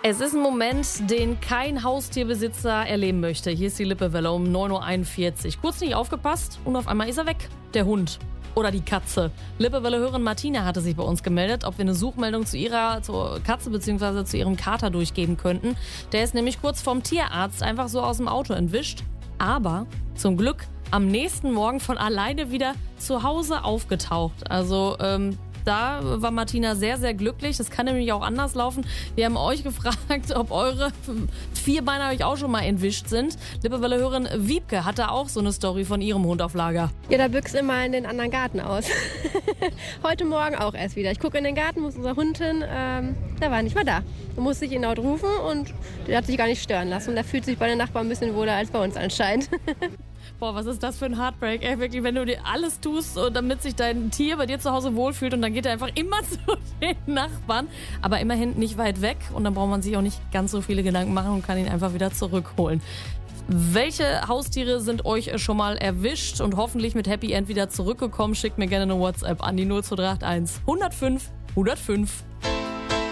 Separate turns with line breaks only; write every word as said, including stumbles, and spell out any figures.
Es ist ein Moment, den kein Haustierbesitzer erleben möchte. Hier ist die Lippewelle um neun Uhr einundvierzig. Kurz nicht aufgepasst und auf einmal ist er weg. Der Hund. Oder die Katze. Lippewelle-Hörerin Martina hatte sich bei uns gemeldet, ob wir eine Suchmeldung zu ihrer zur Katze bzw. zu ihrem Kater durchgeben könnten. Der ist nämlich kurz vom Tierarzt einfach so aus dem Auto entwischt. Aber zum Glück am nächsten Morgen von alleine wieder zu Hause aufgetaucht. Also ähm, da war Martina sehr, sehr glücklich. Das kann nämlich auch anders laufen. Wir haben euch gefragt, ob eure Vierbeiner euch auch schon mal entwischt sind. Lippewelle-Hörerin Wiebke hatte auch so eine Story von ihrem Hund auf Lager.
Ja, da büchst immer in den anderen Garten aus. Heute Morgen auch erst wieder. Ich gucke in den Garten, muss unser Hund hin. Ähm, der war nicht mal da. Da musste ich ihn laut rufen und der hat sich gar nicht stören lassen. Und der fühlt sich bei den Nachbarn ein bisschen wohler als bei uns anscheinend.
Boah, was ist das für ein Heartbreak, ey, wirklich, wenn du dir alles tust, damit sich dein Tier bei dir zu Hause wohlfühlt und dann geht er einfach immer zu den Nachbarn, aber immerhin nicht weit weg und dann braucht man sich auch nicht ganz so viele Gedanken machen und kann ihn einfach wieder zurückholen. Welche Haustiere sind euch schon mal erwischt und hoffentlich mit Happy End wieder zurückgekommen? Schickt mir gerne eine WhatsApp an die null zwei drei acht eins hundertfünf hundertfünf.